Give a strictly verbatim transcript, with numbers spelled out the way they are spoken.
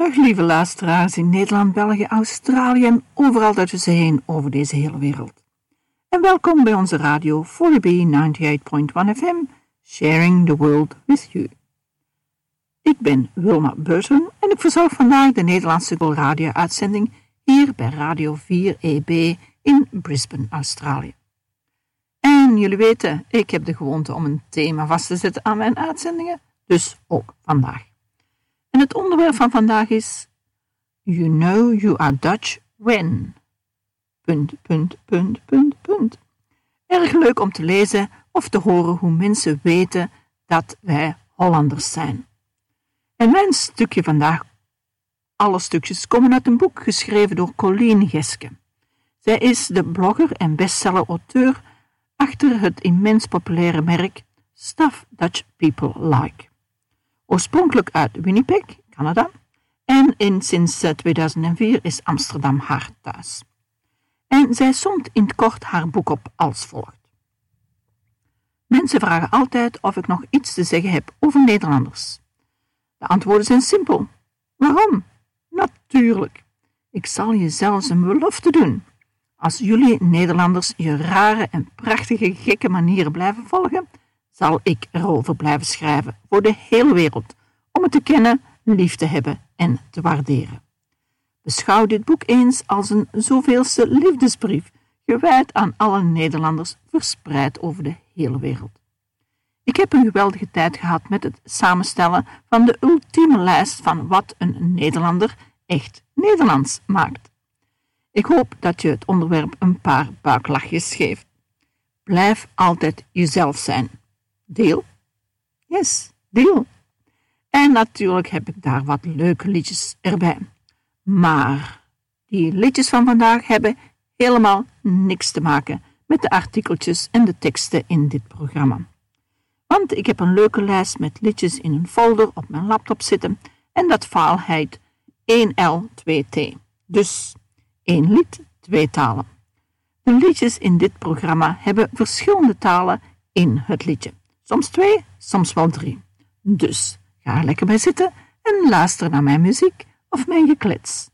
Dag lieve luisteraars in Nederland, België, Australië en overal daartussenheen over deze hele wereld. En welkom bij onze radio forty B ninety-eight point one F M, Sharing the World with You. Ik ben Wilma Burton en ik verzorg vandaag de Nederlandse radio-uitzending hier bij Radio four A B in Brisbane, Australië. En jullie weten, ik heb de gewoonte om een thema vast te zetten aan mijn uitzendingen, dus ook vandaag. En het onderwerp van vandaag is You know you are Dutch when... Punt, punt, punt, punt, punt. Erg leuk om te lezen of te horen hoe mensen weten dat wij Hollanders zijn. En mijn stukje vandaag, alle stukjes, komen uit een boek geschreven door Colleen Geske. Zij is de blogger en bestseller-auteur achter het immens populaire merk Stuff Dutch People Like. Oorspronkelijk uit Winnipeg, Canada, en in, sinds tweeduizend vier is Amsterdam haar thuis. En zij somt in het kort haar boek op als volgt. Mensen vragen altijd of ik nog iets te zeggen heb over Nederlanders. De antwoorden zijn simpel. Waarom? Natuurlijk. Ik zal je zelfs een belofte doen. Als jullie Nederlanders je rare en prachtige gekke manieren blijven volgen, zal ik erover blijven schrijven voor de hele wereld, om het te kennen, lief te hebben en te waarderen. Beschouw dit boek eens als een zoveelste liefdesbrief, gewijd aan alle Nederlanders verspreid over de hele wereld. Ik heb een geweldige tijd gehad met het samenstellen van de ultieme lijst van wat een Nederlander echt Nederlands maakt. Ik hoop dat je het onderwerp een paar buiklachjes geeft. Blijf altijd jezelf zijn. Deel? Yes, deel. En natuurlijk heb ik daar wat leuke liedjes erbij. Maar die liedjes van vandaag hebben helemaal niks te maken met de artikeltjes en de teksten in dit programma. Want ik heb een leuke lijst met liedjes in een folder op mijn laptop zitten en dat file heet one L two T. Dus één lied, twee talen. De liedjes in dit programma hebben verschillende talen in het liedje. Soms twee, soms wel drie. Dus ga er lekker bij zitten en luister naar mijn muziek of mijn geklets.